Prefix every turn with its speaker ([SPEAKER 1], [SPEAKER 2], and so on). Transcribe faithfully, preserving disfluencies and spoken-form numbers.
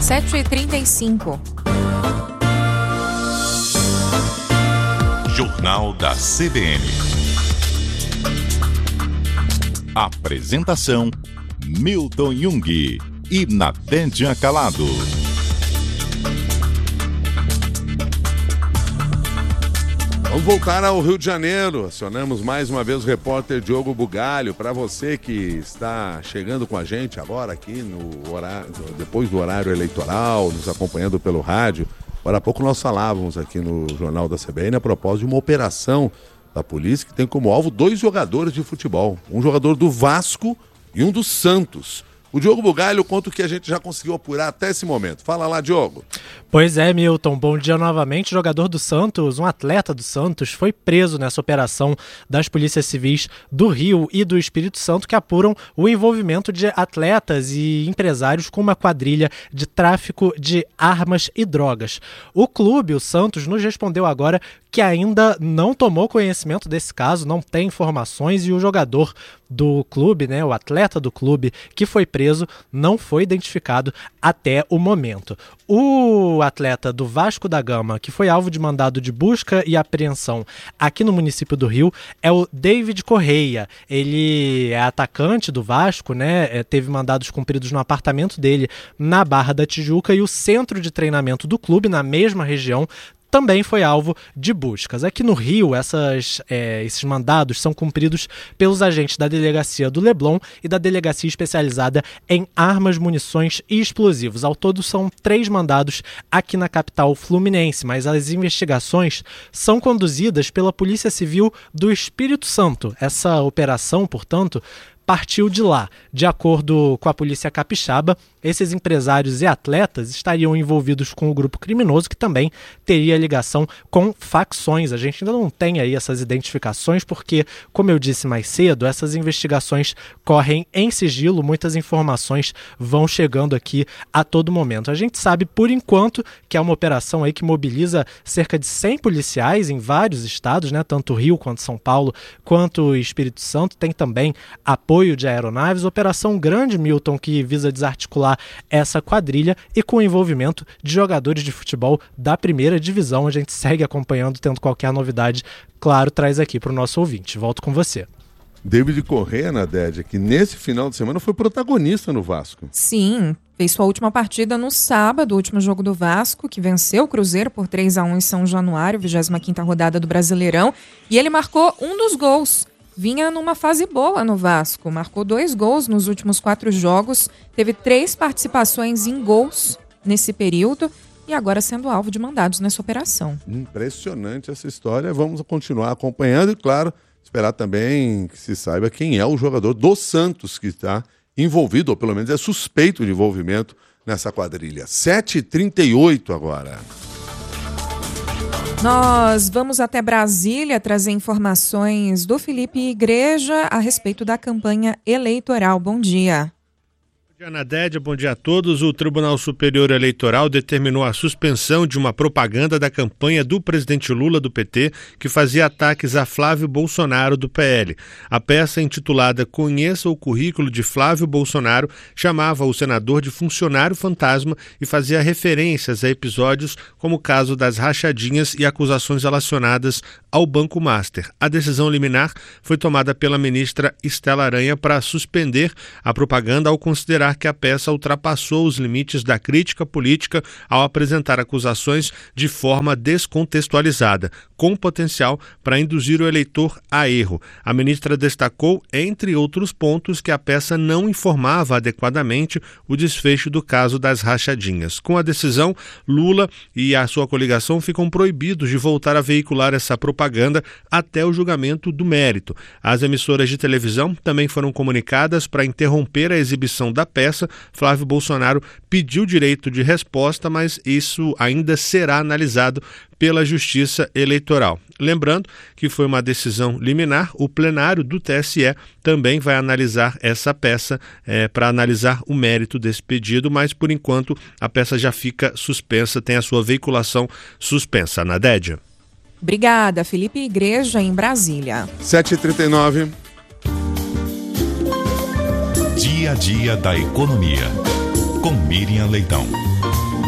[SPEAKER 1] sete e trinta e cinco.
[SPEAKER 2] Jornal da C B N. Apresentação: Milton Jung e Nadédia Calado.
[SPEAKER 3] Vamos voltar ao Rio de Janeiro. Acionamos mais uma vez o repórter Diogo Bugalho. Para você que está chegando com a gente agora aqui no horário, depois do horário eleitoral, nos acompanhando pelo rádio. Agora há pouco nós falávamos aqui no Jornal da C B N a propósito de uma operação da polícia que tem como alvo dois jogadores de futebol. Um jogador do Vasco e um do Santos. O Diogo Bugalho conta o que a gente já conseguiu apurar até esse momento. Fala lá, Diogo.
[SPEAKER 4] Pois é, Milton. Bom dia novamente. O jogador do Santos, um atleta do Santos, foi preso nessa operação das polícias civis do Rio e do Espírito Santo que apuram o envolvimento de atletas e empresários com uma quadrilha de tráfico de armas e drogas. O clube, o Santos, nos respondeu agora que ainda não tomou conhecimento desse caso, não tem informações, e o jogador do clube, né, o atleta do clube que foi preso, não foi identificado até o momento. O atleta do Vasco da Gama, que foi alvo de mandado de busca e apreensão aqui no município do Rio, é o David Correia. Ele é atacante do Vasco, né, é, teve mandados cumpridos no apartamento dele na Barra da Tijuca, e o centro de treinamento do clube, na mesma região, também foi alvo de buscas. Aqui no Rio, essas, é, esses mandados são cumpridos pelos agentes da Delegacia do Leblon e da Delegacia Especializada em Armas, Munições e Explosivos. Ao todo, são três mandados aqui na capital fluminense, mas as investigações são conduzidas pela Polícia Civil do Espírito Santo. Essa operação, portanto, partiu de lá. De acordo com a polícia capixaba, esses empresários e atletas estariam envolvidos com o grupo criminoso, que também teria ligação com facções. A gente ainda não tem aí essas identificações porque, como eu disse mais cedo, essas investigações correm em sigilo, muitas informações vão chegando aqui a todo momento. A gente sabe, por enquanto, que é uma operação aí que mobiliza cerca de cem policiais em vários estados, né? Tanto Rio quanto São Paulo, quanto o Espírito Santo. Tem também apoio apoio de aeronaves, operação grande, Milton, que visa desarticular essa quadrilha e com o envolvimento de jogadores de futebol da primeira divisão. A gente segue acompanhando, tendo qualquer novidade, claro, traz aqui para o nosso ouvinte. Volto com você.
[SPEAKER 3] David Correia, Nadédia, que nesse final de semana foi protagonista no Vasco.
[SPEAKER 1] Sim, fez sua última partida no sábado, o último jogo do Vasco, que venceu o Cruzeiro por três a um em São Januário, vigésima quinta rodada do Brasileirão, e ele marcou um dos gols. Vinha numa fase boa no Vasco, marcou dois gols nos últimos quatro jogos, teve três participações em gols nesse período e agora sendo alvo de mandados nessa operação.
[SPEAKER 3] Impressionante essa história, vamos continuar acompanhando e, claro, esperar também que se saiba quem é o jogador do Santos que está envolvido, ou pelo menos é suspeito de envolvimento nessa quadrilha. sete e trinta e oito agora.
[SPEAKER 1] Nós vamos até Brasília trazer informações do Felipe Igreja a respeito da campanha eleitoral. Bom dia.
[SPEAKER 5] Bom dia, Nadédia. Bom dia a todos. O Tribunal Superior Eleitoral determinou a suspensão de uma propaganda da campanha do presidente Lula do P T que fazia ataques a Flávio Bolsonaro do P L. A peça, intitulada Conheça o Currículo de Flávio Bolsonaro, chamava o senador de funcionário fantasma e fazia referências a episódios como o caso das rachadinhas e acusações relacionadas ao Banco Master. A decisão liminar foi tomada pela ministra Estela Aranha para suspender a propaganda ao considerar que a peça ultrapassou os limites da crítica política ao apresentar acusações de forma descontextualizada, com potencial para induzir o eleitor a erro. A ministra destacou, entre outros pontos, que a peça não informava adequadamente o desfecho do caso das rachadinhas. Com a decisão, Lula e a sua coligação ficam proibidos de voltar a veicular essa propaganda até o julgamento do mérito. As emissoras de televisão também foram comunicadas para interromper a exibição da peça. Flávio Bolsonaro pediu direito de resposta, mas isso ainda será analisado pela Justiça Eleitoral. Lembrando que foi uma decisão liminar, o plenário do T S E também vai analisar essa peça é, para analisar o mérito desse pedido, mas por enquanto a peça já fica suspensa, tem a sua veiculação suspensa. Nadédia.
[SPEAKER 1] Obrigada, Felipe Igreja, em Brasília.
[SPEAKER 3] sete e trinta e nove.
[SPEAKER 2] Dia a dia da economia, com Miriam Leitão.